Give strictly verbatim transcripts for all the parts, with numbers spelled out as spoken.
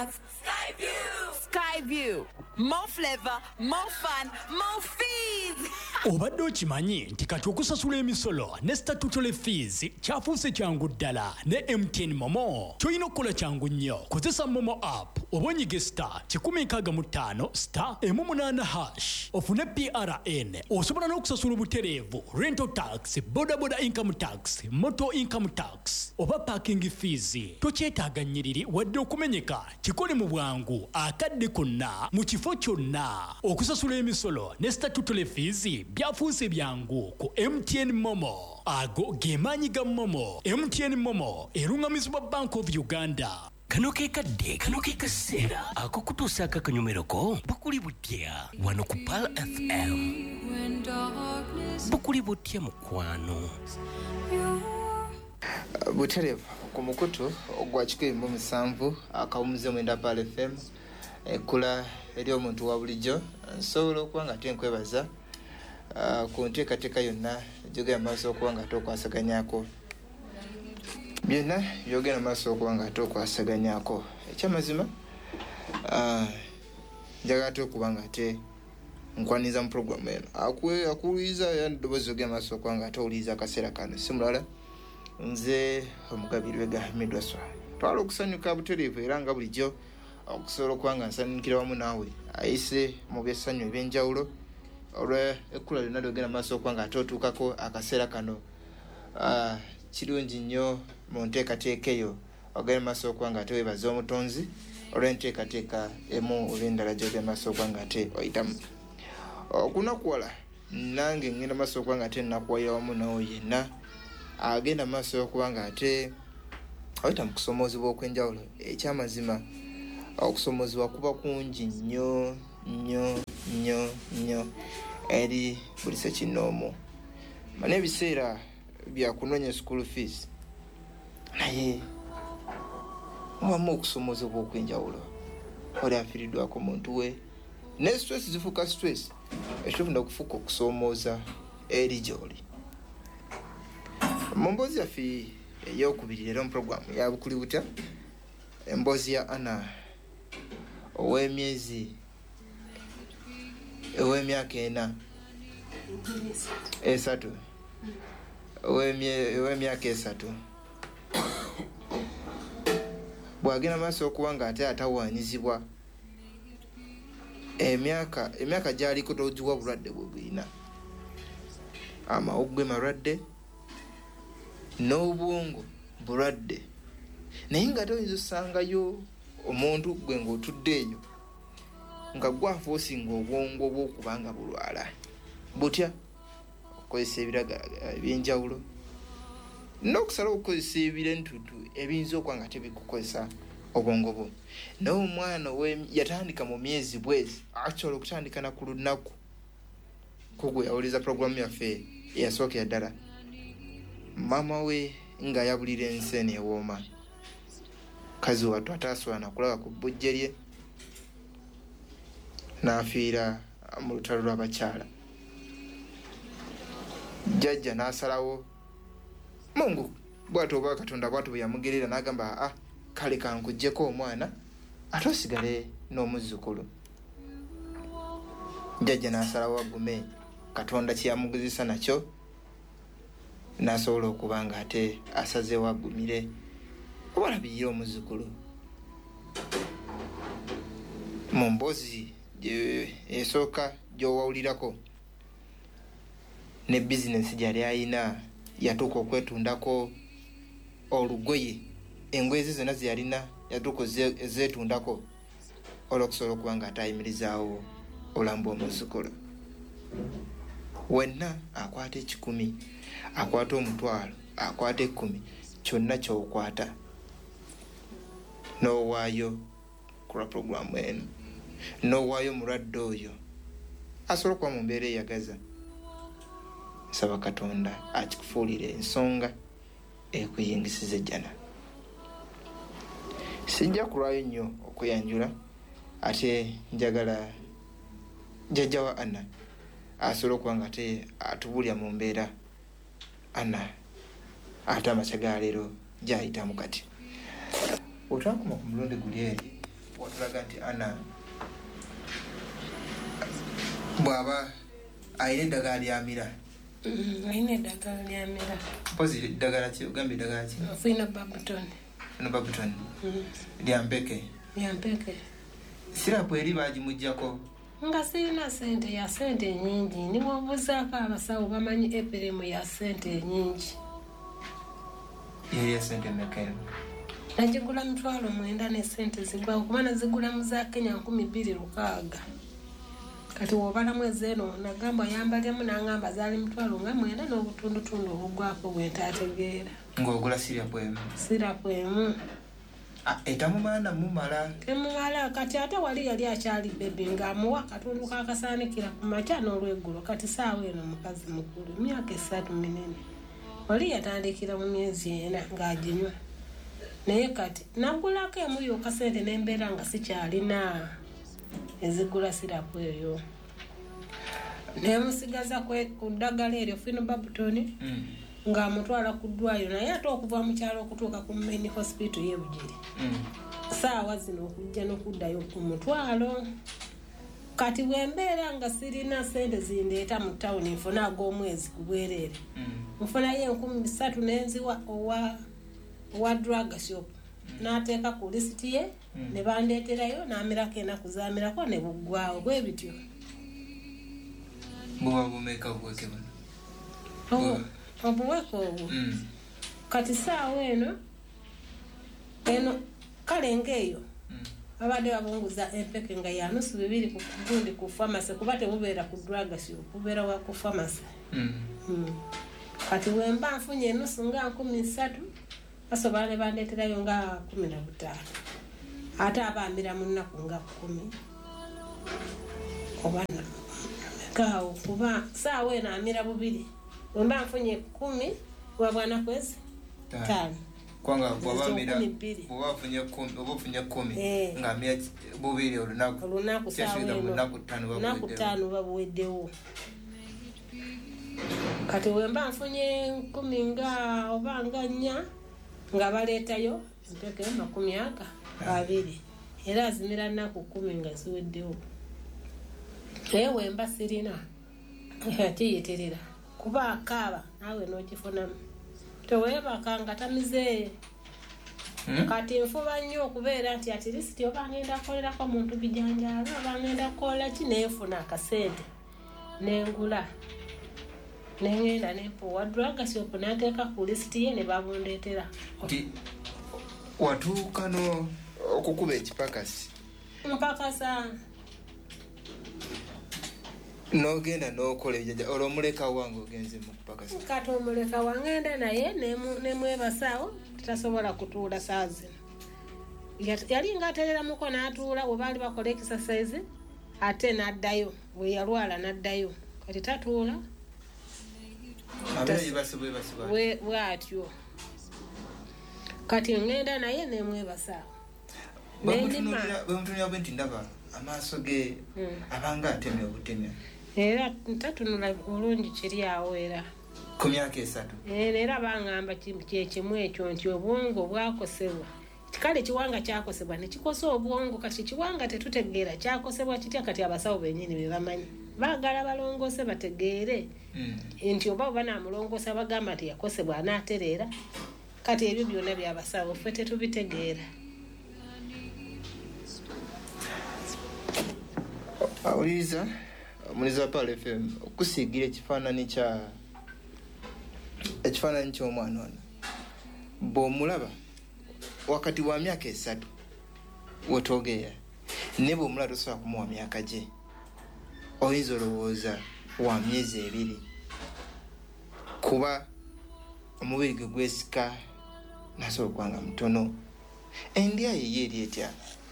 Skyview! Skyview! More flavor, more fun, more fees! Obadde okimanyi nti kati okusasula emisolo ne statutory fees kyafuuse kyangu ddala ne M T N Momo. Kyolina okukola kyangu nnyo. Kozesa Momo app oba onyige star kikumi nkaaga mu ttaano star emu munaana hash ofune P R N. Osobola n'okusasula obutereevu rental tax, boda boda income tax, motor income tax oba parking fees. Tokyetaaga nnyiriri wadde okumenyeka. Kikole mu bwangu akadde konna mu kifo kyonna. Okusasula emisolo ne statutory fees byafuuse byangu ku M T N Momo. Ago ge maanyi ga Momo. M T N Momo erungamizibwa Bank of Uganda. Kano ke kadde, kano ke kaseera ako kutuusa akakanyomero ko bukuli butya wano ku Pal F M. Bukuli butya mukwano. Buterevu ku mukutu ogwa kikumi mu musanvu akawumuze mwenda Pal F M ekula eri omuntu wa bulijjo nsobola okuba nga tenkwebaza Uh, ku nteekateeka yonna gyogera maaso okuba nga tokwasaganyako byonna byogera maaso okuba nga tokwasaganyako ekyamazima uh, njagala te okuba nga te nkwaniza mu programu eno akuwuliza yandoboozi yogera maaso okuba nga towuliza akaseera kano si mulala nze omugabirwega midwaswa twala okusanyuka butereevu era nga bulijjo okusobola okuba nga nsanyukira wamu naawe ayise mu byessanyu ebyenjawulo olwe ekula lyonna lyogera maaso okuba nga tootuukako akaseera kano uh, kirungi nnyo mu nteekateeka eyo ogera maaso okuba nga teweebaza omutonzi olw'enteekateeka emu oba endala gyogera maaso okuba nga te oyitamu okunakuwala nange ngenda maaso okuba nga te nnakuwalira wamu nawo yenna agenda maaso okuba nga ate oyita mu kusomoozebwa okw'enjawulo ekyamazima okusomoozebwa kuba kungi nnyo nnyo nnyo nnyo eri buli sekinnoomu mana ebiseera byakunoonya school fees naye mubamu okusomoozebwa okw'enjawulo oli afiiriddwako muntu we ne stress zifuuka stress ekitufunda okufuuka okusoomooza eri gy'oli mu mboozi yaffe ey'okubiri era mu puroguramu ya bukuli butya emboozi ya Anna ow'emyezi ow'emyaka ena esatu ow'emyaka esatu bw'agenda maaso okuba nga ate atawaanyizibwa emyaka emyaka gy'aliko togiwa bulwadde bwe bwina amawuggwe malwadde n'obwongo bulwadde naye nga toyinza osangayo omuntu gwe ng'otudde eyo nga gwafuusinga obwongo bw'okubanga bulwala butya okukozesa ebiragalalagala ebyenjawulo n'okusala okukozesa ebirentutu ebiyinza okuba nga tebikukozesa obwongo bwo naye omwana yatandika mu myezi bwezi akisobola okutandika na ku lunaku kugwe yawuliza puroguramu yaffe eyasookera ddala maama we nga yabulira enseene ewooma kazi wattu ataasobola nakulaba ku bbujje lye n'afiira mu lutalo lw'abakyala jjajja n'asalawo mungu bw'ati oba katonda bw'ati bwe yamugerera n'agamba ah kale kankuggyeko omwana ate osigale n'omuzzukulu jjajja n'asalawo agume katonda kye yamugezesa nakyo n'asobola okuba nga ate asazeewo agumire kuba labiyira omuzzukulu mu mboozi esooka gy'owawulirako ne bizinesi gyali ayina yatuuka okwetundako olugoye engoye ze zonna ze yalina yatuuka ezeetundako olw'okusobola okuba nga atayimirizaawo olambu omuzzukulu wenna akwata ekikumi akwata omutwalo akwata ekkumi kyonna ky'okwata n'owaayo ku lwa puroguramu eno n'owaayo mulwadde oyo asobola okuba mu mbeera eyagaza nsaba katonda akikufuulire ensonga ekuyingisiza ejjana sijja kulwayo nnyo okweyanjula ate njagala jjajja wa Anna asobola okuba nga ate atubulya mu mbeera Anna ate amakya ga leero gyayitamu kati otwakoma ku mulundi guli eri watulaga nti ana bwaba ayina eddagala lyamira ayina eddagala lyamira mpozi eddagala ki ogambye eddagala ki fina babuton fina babuton lyampeke lyampeke sirapu eri bagimuggyako nga sirina sente ya sente nyingi niwobuzaako abasawo bamanyi epiremu ya sente nyingi yeri ya sente mekero najigula mitwalo mwenda ne sente zigwawo kuba nazigula mu za Kenya nkumi bbiri lukaaga kati wobala mwezi eno nagamba yambalemu nangamba zaali mitwalo nga mwenda n'obutundutundu obugwako bwentaategeera ng'ogula sirapu emu sirapu emu etamumaana mumala temumala kati ate wali yali akyali bebi ng'amuwa katundu kakasaanikira ku makya n'olweggulo kati saawa eno mukazi mukulu myaka esatu minene wali yatandikira mu myezi ena ng'aginywa naye kati nagulako emu yokka sente n'embeera nga sikyalina ezigula sirapu eyo nemusigaza ku ddagala eryo fino babutoni ng'amutwala ku ddwaliro naye ate okuva mu kyalo okutuuka ku main hospital y'e Bugiri saawa zino okujja n'okuddayo ku mutwalo kati bwembeera nga sirina sente zindeeta mu tawuni nfuna ag'omwezi ku bwereere nfunayo enkumi bisatu n'enziwa owa owa drug shop n'ateeka ku lisiti ye ne bandeeterayo n'amirako enaku zaamirako ne buggwawo bwe bityo buba bumeka obweke buno obuweka obwo kati saawa eno eno kale ng'eyo babadde babunguza empeke nga ya nusu bibiri ku gundi ku pharmacy kuba tebubeera ku drug shop bubeera wa ku pharmacy kati wemba nfunye enusu nga nkumi ssatu basobola ne bandeeterayo nga kumi na butaano ate abaamira mu nnaku nga kkumi oba nakaawo kuba saawa eno amira bubiri wemba nfunye kkumi wa bwana kwezi taano kwanga bwabamira bwafunye kkumi obufunye kkumi ng'amira bubiri olunaku olunaku saawa eno lunaku ttaano babuweddewo kati wemba nfunye nkumi nga oba nga nnya nga baleetayo empeke makumi aga abiri era azimira nnaku kkumi nga ziweddewo naye wemba sirina akiyeterera kuba akaaba naawe n'okifunamu teweebaka nga tamizeeye kati nfuba nnyo okubeera nti atirisiti oba ngenda kukolerako muntu bijanjaalo oba ngenda kukola ki neefuna akasente n'engula nengenda nempuwa drug shop n'ateeka ku lisiti ye ne babundeetera nti watuuka no okukuba ekipakasi mpakasa n'ogenda n'okola ebijaja olwomuleka wange ogenze mu kupakasi kati omuleka wangenda naye nemwebasaawo tetasobola kutuula saa zino yali ng'atereramuko n'atuula we baali bakola exercise ate n'addayo bwe yalwala n'addayo kati tatuula bwatyo kati ngenda naye nemwebasaawo bwemutunira bwe nti ndaba amaaso ge abanga atemya obutemya era ntatunula bulungi kiri awo era ku myaka esatu era baŋŋamba kyekimu ekyo nti obwongo bwakosebwa kale kiwanga kyakosebwa nekikosa obwongo kati kiwanga tetutegeera kyakosebwa kitya kati abasawo bennyini bebamanyi baagala balongoose bategeere nti oba oba naamulongoosa bagamba nti yakosebwa anaatereera kati ebyo byonna byabasawo ffe tetubitegeera awuliriza omuliza wa Pal F M okusiigira ekifaananyi kya ekifaananyi ky'omwana ono bw'omulaba wakati wa myaka esatu wetwogeera ne bw'omulaba tosobola kumuwa myaka gye oyinza olowooza wa myezi ebiri kuba omubiri gwe gwesika nasobola okubanga mutono endya ye ye eri etya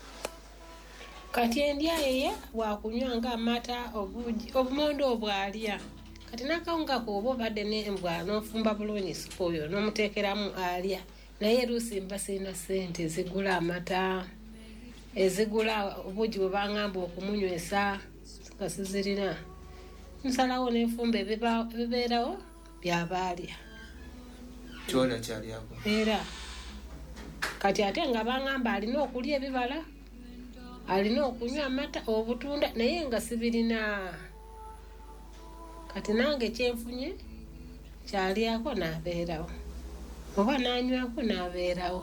kati endya yeye bwakunywa nga amata obugi obumondo obwalya kati n'akawunga kooba obadde n'embwa n'ofumba bulungi supu oyo n'omuteekeramu alya naye luusi mba sirina ssente ezigula amata ezigula obugi bwe baŋŋamba okumunywesa nga sizirina nsalawo n'enfumba ebibeerawo byabaalya kyola kyalyako era kati ate nga baŋŋamba alina okulya ebibala alina okunywa amata obutunda naye nga sibirina. Kati nange kyenfunye kyalyako n'abeerawo oba n'anywako n'abeerawo.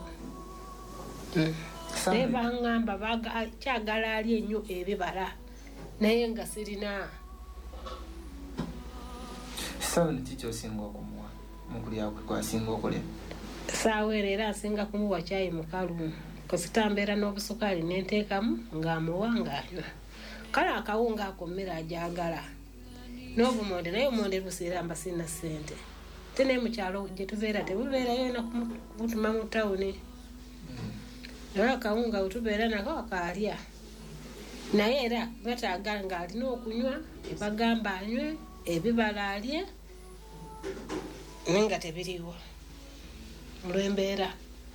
Naye baŋŋamba kyagala ali ennyo ebibala naye nga sirina. Sawuni kiki osinga okumuwa mukulya kwe kwasinga okulya? Saawa ero era asinga kumuwa caayi mukalu kositambeera n'obusukaali nenteekamu ng'amuwa ng'anywa. Kale akawunga ako mmere agyagala n'obumonde naye obumonde busiira mba sirina ssente. Te naye mu kyalo gye tubeera tebubeerayo na kubutuma mu tawuni. Naye akawunga we tubeera nako akaalya. Naye era bataagala ng'alina okunywa ebagamba anywe ebibala alye naye nga tebiriwo olw'embeera.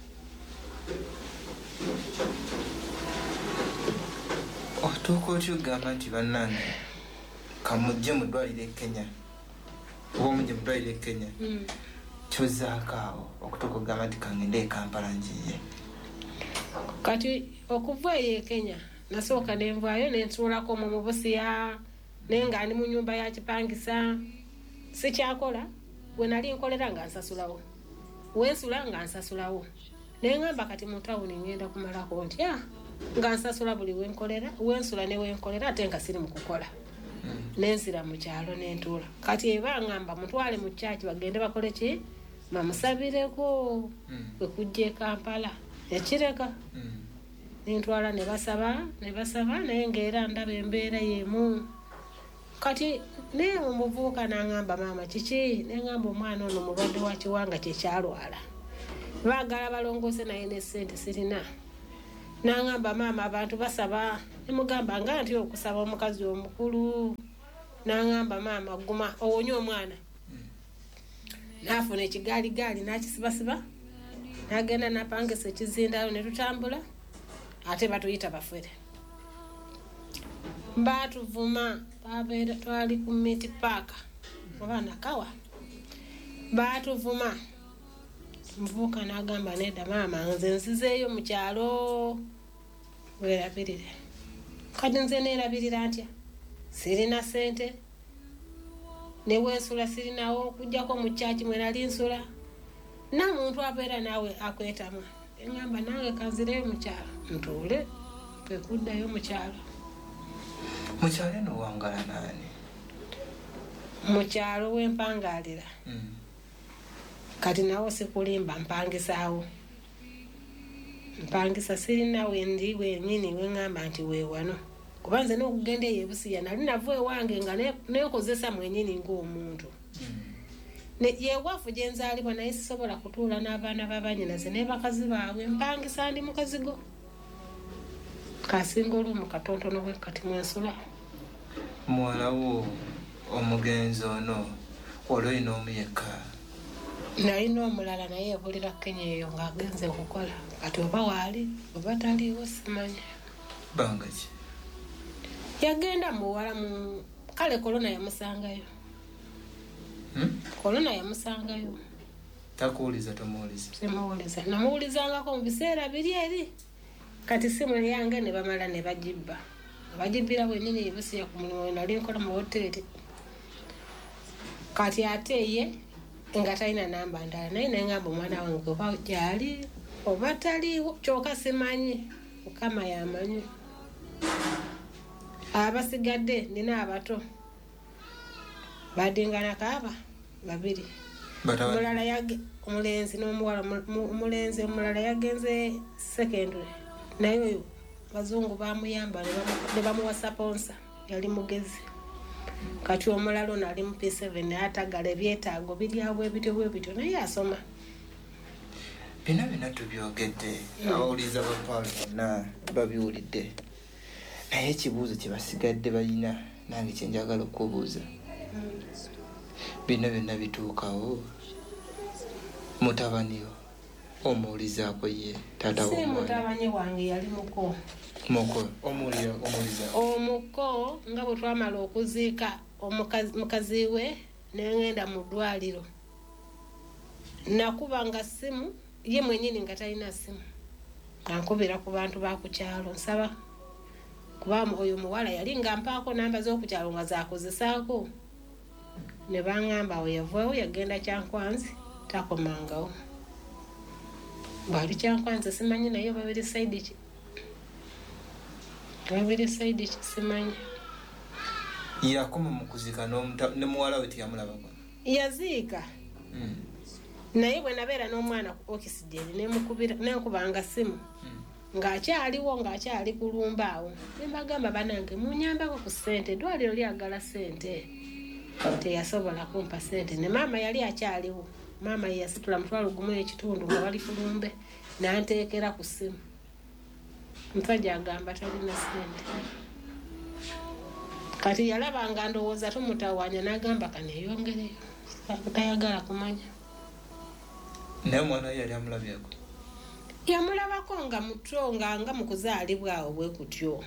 Otuuka otya okugamba nti bannange kamujje mu ddwaliro e Kenya oba omujje mu ddwaliro e Kenya kyozzaako awo okutuuka okugamba nti kangende e Kampala njiye? Kati okuva eyo e Kenya nasooka nenvaayo nentuulako mu Busia naye nga ndi mu nnyumba ya kipangisa. Sikyakola we nali nkolera nga nsasulawo wensula nga nsasulawo naye ngamba kati mu tawuni ngenda kumalako ntya nga nsasula buli wenkolera wensula ne wenkolera ate nga siri mu kukola. Nensira mu kyalo nentuula. Kati eba ngamba mutwale mu kyaki bagende bakole ki bamusabireko we kujja e Kampala ekireka. Nentwala ne basaba ne basaba naye ng'era ndaba embeera y'emu. Kati naye omuvubuka n'angamba maama kiki nengamba omwana ono mulwadde wa kiwanga kyekyalwala baagala balongoose naye ne ssente sirina. N'angamba maama abantu basaba nemugamba nga nti okusaba omukazi omukulu. N'angamba maama guma owonye omwana. N'afuna ekigaaligaali n'akisibasiba n'agenda n'apangisa ekizindalo ne tutambula ate batuyita bafere. Baatuvuma babeera twali ku Miti Park oba Nakawa. Baatuvuma muvubuka n'agamba nedda maama nze nzizeeyo mu kyalo weerabirire. Kati nze neerabirira ntya sirina ssente ne wensula sirinawo okuggyako mu kyaki mwe nali nsula namuntu abeera naawe akwetamu. Engamba nange kanzireyo mu kyalo ntuule kwe kuddayo mu kyalo. Mu kyalo eno wangala naani? Mu kyalo wempangaalira. Kati nawo sikulimba mpangisaawo. Mpangisa sirina wendi wenyini wengamba nti weewano. Kuba nze n'okugenda eyo e Busia nali nava ewange nga neekozesa mwenyini ng'omuntu. Yeewaafu gye nzaalibwa naye sisobola kutuula n'abaana b'abannyinaze ne bakazi baabwe mpangisa ndi mu kazigo. Kasinga olumu katonotono bwe kati mwensula. Muwala wo omugenzi ono wali olina omu yekka? Nalina omulala naye ebulira Kenya eyo ng'agenze okukola. Kati oba waali oba taliiwo simanyi. Bbanga ki? Yagenda muwala mu kale kolona yamusangayo. Kolona yamusangayo. Takuwuliza tomuwuliza? Simuwuliza. Namuwulizangako mu biseera biri eri. Kati simu yange ne bamala ne bagibba. Bagibbira bwennyini e Busia ku mulimu we nali nkola mu hoteeri. Kati ate ye nga talina namba ndala naye nengamba omwana wange oba gyali oba taliiwo kyokka simanyi Mukama yamanyi. Abasigadde nina abato badingana kaaba babiri. Omulala yage omulenzi n'omuwala omulenzi omulala yagenze secondary naye oyo bazungu bamuyamba ne bamuwa saponsa yali mugezi. Kati omulala ono ali mu P seven naye atagala ebyetaago biryawo ebityo bwe bityo naye asoma. Bino bino tubyogedde abawuliza bapaalo bonna babiwulidde naye ekibuuzo kye basigadde balina nange kye njagala okubuuza. Bino byonna bituukawo mutabani wo omuwulizaako ye taata w'omwana? Si mutabani wange yali muko. Muko omuwulira omuwuliza? Omuko nga bwe twamala okuziika mukazi we nengenda mu ddwaliro. Nakubanga simu ye mwenyini nga talina simu. Kankubira ku bantu ba ku kyalo nsaba kuba oyo muwala yali nga mpaako namba z'okukyalo nga zakozesaako ne baŋŋamba awo yavaawo yagenda Kyankwanzi takomangawo bwali Kyankwanzi simanyi naye babiri saidi ki babiri saidi ki simanyi yakoma mu kuzika ne muwala we teyamulabako yaziika mm. naye bwe nabeera n'omwana ku oxygen nemukubira nenkubanga simu ng'akyaliwo ng'akyali kulumba awo ne mbagamba banange munyambako ku ssente eddwaliro lyagala ssente teyasobola kumpa ssente ne maama yali akyaliwo maama yasitula mutwalo gumu ekitundu nga bali kulumbe nanteekera ku ssimu musajja agamba talina ssente kati yalaba nga ndowooza tumutawanya n'agamba kaneeyongereyo tayagala kumanya naye omwana we yali amulabyeko yamulabako nga muto nga nga mu kuzaalibwa awo bwe kutyo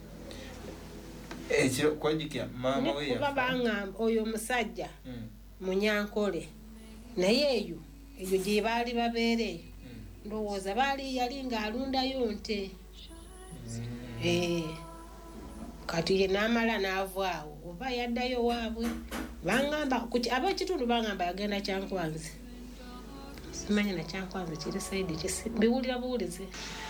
ekiro kwajikya maama we kuba baŋŋamba oyo omusajja Munyankole naye eyo eyo gye baali babeereyo ndowooza baali yali ng'alundayo nte kati ye n'amala n'avaawo oba yaddayo waabwe baŋŋamba ab'ekitundu baŋŋamba yagenda Kyankwanzi simanyi na Kyankwanzi kiri saidi biwulira buwulize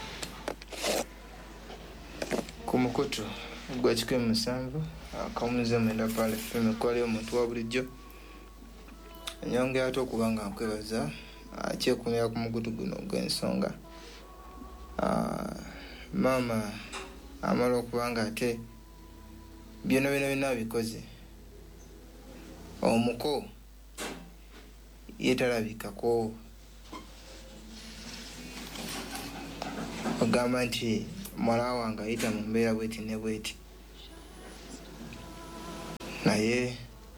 ku mukutu gwa kikumi musanvu akamuze mwenda pale feme kwali omuntu wa bulijjo nyongera ate okuba nga nkwebaza akyekumira ku mukutu guno gw'ensonga maama amala okuba nga ate byonna byonna byonna bikoze omuko yetalabikako ogamba nti mwala wange ayita mu mbeera bweti ne bweti naye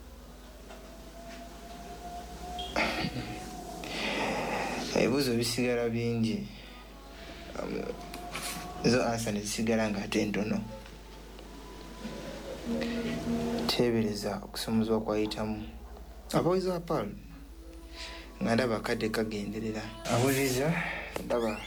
ebibuuzo bisigala bingi zo ansa ne zisigala nga ate ntono teebereza okusomozebwa kwayitamu abawizi ba Paul nga ndaba akadde kagenderera awuliriza ndaba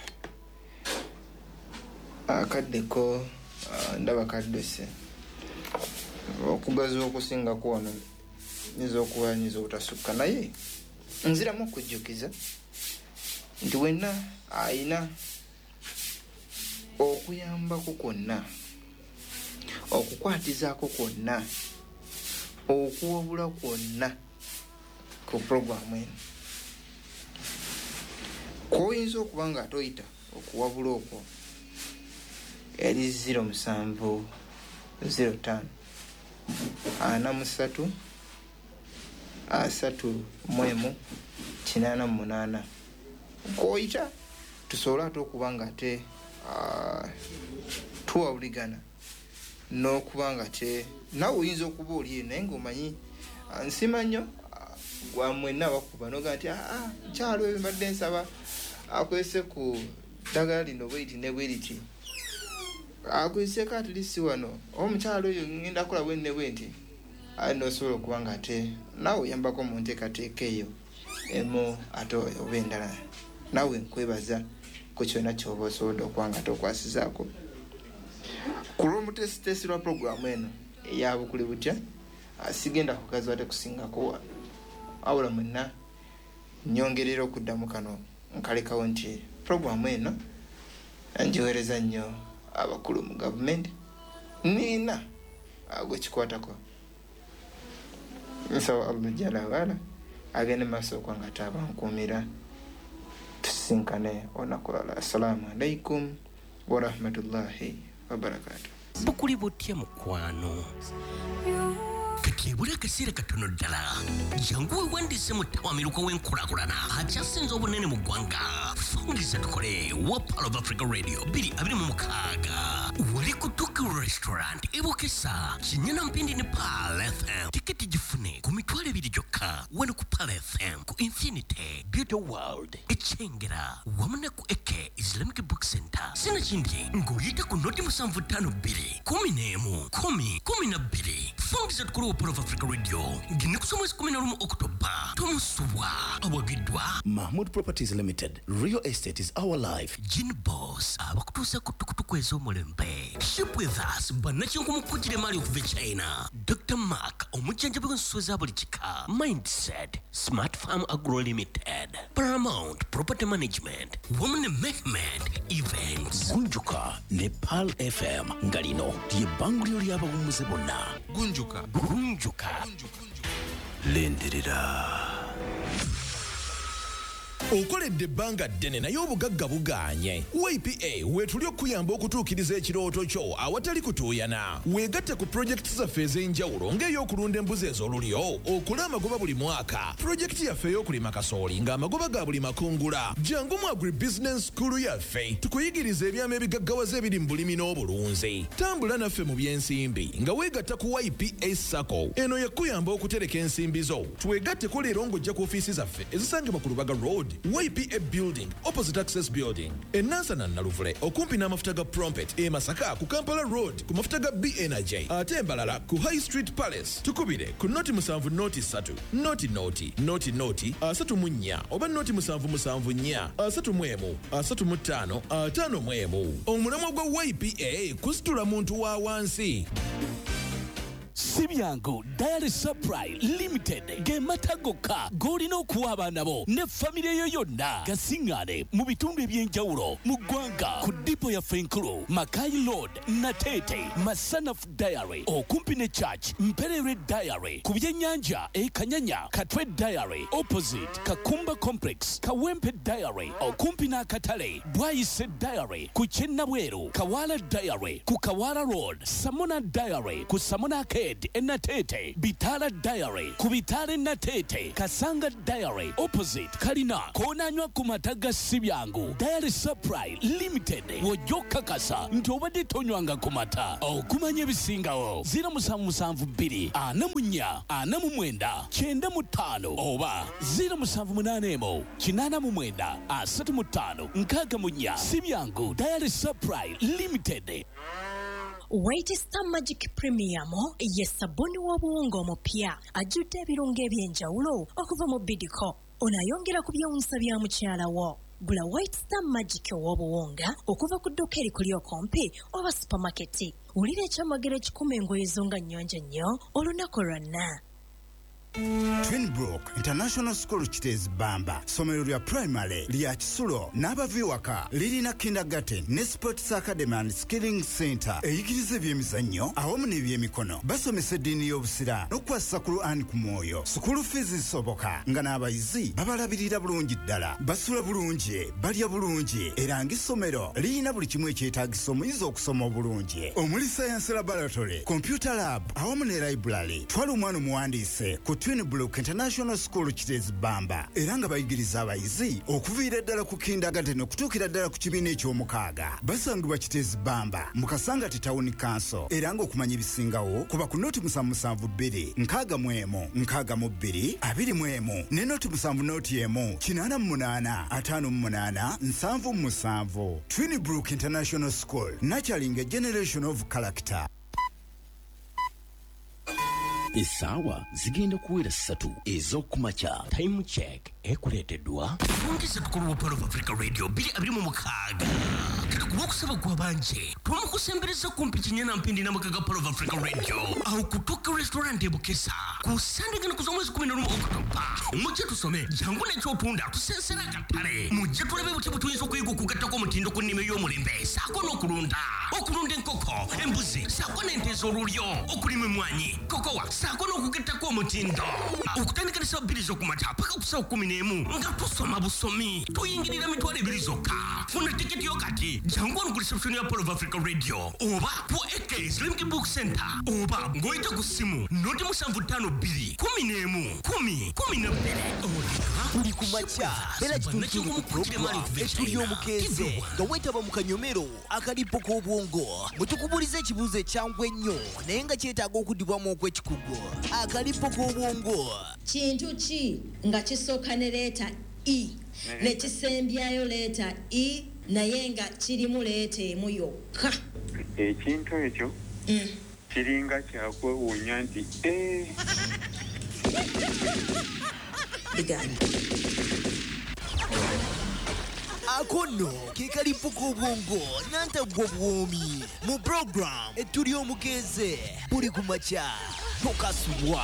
akaddeko ndaba kaddose okugaza okusingako wano nyiza okuba nyiza obutasukka naye nziramu okujjukiza nti wenna ayina okuyambako kwonna okukwatizaako kwonna okuwabula kwonna ku programu eno koyinza okuba nga atoyita okuwabula okwo eri zero musanvu zero tano ana musatu asatu mwemu kinaana munana koyita tusobola ate okuba nga ate tuwawuligana n'okuba nga te nawe oyinza okuba oli naye ng'omanyi nsima nnyo gwa mwenna abakuba noga nti aa nkyalo eyo mbadde nsaba akwese ku ddagala lino bweti ne bweriti akwiseko atilisi wano omukyalo oyo ngenda kola bwe ne bwenti ali nosobola okuba nga ate nawe oyambako mu nteekateeka eyo emu ate oba endala nawe nkwebaza ku kyonna kyoba osobodde okuba nga tokwasizaako ku lw'omutesitesi lwa programu eno eya bukuli butya sigenda kugaza ate kusingako wano awula mwenna nyongerera okuddamu kano nkalekawo nti programu eno njiweereza nnyo abakulu mu gavumenti niina gwe kikwatako nsaba Allah jala wala agende maaso okuba nga tabankuumira tusinkane olunaku lwala. Assalamu alaikum warahmatullahi wabarakatuh. Bukuli butya mukwano kati ebula akaseera katono ddala jangu wewandiise mu ttawamiruka w'enkulakulana akyasinza obunene mu ggwanga. Fungiza tukole wa Pearl of Africa Radio bbiri abiri mu mukaaga wali ku Tuki Restaurant ebokesa kinyana mpindi ne Pearl F M. Tiketi gifune ku mitwalo ebiri gyokka wano ku Pearl F M ku Infinity Beauty World ekyengera wamu ne ku Eke Islamic Book Center. Sinakindi ng'oyita ku noti musanvu ttaano bbiri kumi n'emu kumi kumi na bbiri. Fungiza tukole wa Pearl of Africa Radio ngine kusomwezi kumi na lumu Oktoba tomusubwa awagidwa Mahmood Properties Limited. Real estate is our life. Gin Boss abakutuusa kutukutuku ez'omulembe. Ship with us bannakinku mukujjira mali okuva China. Doctor Mark omujjanjabi w'ensuso za buli kika. Mindset Smart Farm Agro Limited. Paramount Property Management. Women Mehmet Events. Gunjuka ne Pal F M ngalino ly'ebbanguliro ly'abawummuze bonna. Gunjuka. Gunjuka. Lenderera. Okoledde ebbanga ddene naye obugagga bugaanye. Y P A weetuli okuyamba okutuukiriza ekirooto kyo awatali kutuuyana. Weegatte ku pulojekiti zaffe ez'enjawulo ng'ey'okulunda embuzi ez'olulyo, okula amagoba buli mwaka, pulojekiti yaffe ey'okulima kasooli ng'amagoba ga buli makungula. Jangu mu agribusiness school yaffe tukuyigiriza ebyama ebigaggawaza ebiri mu bulimi n'obulunzi. Tambula naffe mu by'ensimbi nga weegatta ku Y P A Sacco. Eno yakuyamba okutereka ensimbi zo. Twegatteko leero ng'ojja ku ofiisi zaffe ezisangibwa ku Lubaga Road, Y P A Building, opposite Access Building. Enansana Naluvule, okumpi n'amafuta ga Prompet, e Masaka ku Kampala Road, ku mafuta ga B Energy. Ate Embalala ku High Street Palace. Tukubire ku noti musanvu noti satu, noti noti, noti noti, asatu mu nnya, oba noti musanvu musanvu nnya, asatu mu emu, asatu mu ttaano, ataano mu emu. Omulamwa gwa Y P A kusitula muntu wa wansi. Sibyango Diary Supply Limited gematagoka golina okuwa abaana bo ne famire yo yonna gasingane mu bitundu ebyenjawulo mu ggwanga ku dipo ya Fenkulu, Makai Road, Natete, Masanaf Diary okumpi ne Church, Mperere Diary ku byennyanja e Kanyanya, Katwe Diary opposite Kakumba Complex, Kawempe Diary okumpi n'akatale, Bwayise Diary ku Kyennabweru, Kawala Diary ku Kawala Road, Samona Diary ku Samona K Enatete, Bitala Diary, Kubitale Natete, Kasanga Diary, opposite Kalina, Konanywa Kumataga Sibyangu, Diary Supply Limited, Wojoka Kasa, Ntobadi Tonywanga Kumata, O Kumanye Bisingao, Zira Musamu Musamvu Biri, Anamunya, Anamumwenda, Chenda Mutano, Oba, Zira Musamvu Munanemo, Chinana Mumwenda, Asatu Mutano, Nkaga Munya, Sibyangu, Diary Supply Limited. White Star Magic Premium ye sabuni w'obuwunga omupya ajjudde ebirungo eby'enjawulo okuva mu Bidco. Onayongera ku byewuunyisa bya mukyala wo. Gula White Star Magic w'obuwunga okuva ku dduuka erikuli okumpi oba supermarket. Wulira ekyamagero ekikuma engoye zo nga nnyonjo nnyo olunaku lwonna. Twinbrook International School Kitezi Bamba somero lya primary lya Kisulo n'abaviwaka lirina kindergarten ne sports academy and skilling center eyigiriza ebyemizannyo awamu n'ebyemikono basomesa eddiini y'obusira n'okukwasa ku Quran ku mwoyo. School fees zisoboka nga n'abayizi babalabirira bulungi ddala, basula bulungi, balya bulungi era ng'essomero lirina buli kimu ekyetaagisa omuyizi okusoma obulungi omuli science laboratory, computer lab awamu ne library. Twala omwana omuwandiise ku Twinbrook International School Kitezi Bamba era nga bayigiriza abayizi okuviira ddala ku kindergarten okutuukira ddala ku kibiina eky'omukaaga. Basangibwa Kitezi Bamba mu Kasangati Town Council era ng'okumanya ebisingawo kuba ku noti musanvu musanvu bbiri, nkaaga mu emu, nkaaga mu bbiri, abiri mu emu ne noti musanvu noti emu, kinaana mu munaana, ataano mu munaana, nsanvu mu musanvu. Twinbrook International School, nurturing a generation of character. Essaawa zigenda kuwera ssatu ez'okumakya. Time check ekuleeteddwa ongeza tukulu Palo of Africa Radio bbiri abiri mu mukaaga. Kati kuba okusaba gwa banje twamukusembereza kumpi Kinyana Mpindi n'amakaga Palo of Africa Radio awo kutuuka restaurant e Bukesa ku Sunday gana kuza mwezi kumi na lumu Oktoba. Mujje tusome jangu n'ekyotunda tusensera akatale. Mujje tulabe buti butuyinza okuyiga okugattako omutindo ku nnime y'omulembe saako n'okulunda okulunda enkoko, embuzi saako n'ente ez'olulyo, okulima emmwanyi, kokowa saako n'okugattako omutindo. Okutandika ne ssaawa bbiri z'okumakya paka ku ssaawa kumi n'emu nga tusoma busomi tuyingirira mitwalo ebiri zokka. Funa tiketi yo kati jangu ono ku reception ya Palo of Africa Radio oba ku A K Islamic Book Center oba ng'oyita ku ssimu noti musanvu ttaano bbiri kumi n'emu kumi kumi na bbiri. Tuli ku makya era kituukire ku program etuli omukeeze nga weetaba mu kanyomero akalipo k'obwongo bwe tukubuliza ekibuuzo ekyangu ennyo naye nga kyetaaga okuddibwamu okw'ekikugu. Akalipo k'obwongo kintu ki nga kisooka ne leeta E ne kisembyayo leeta E naye nga kirimu leeta emu yokka? Ekintu ekyo kiringa kyakwewuunya nti akono kekalipo k'obwongo nantagwa bwomi mu program etuli omugeze buli ku makya tokasubwa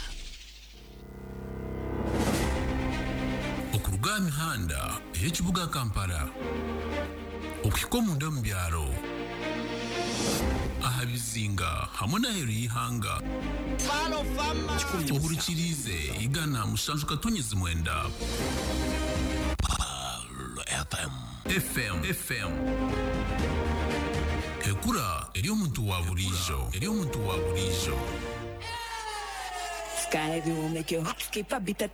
okuruga mihanda ey'ekibuga Kampala okuhika omunda mu byaro aha bizinga hamwe n'aheru y'ihanga ohurikirize igana mushanju katonyezi mwenda F M F M Ekura eri omuntu wa burijo eri omuntu wa burijo Sky will make your heart skip a bit of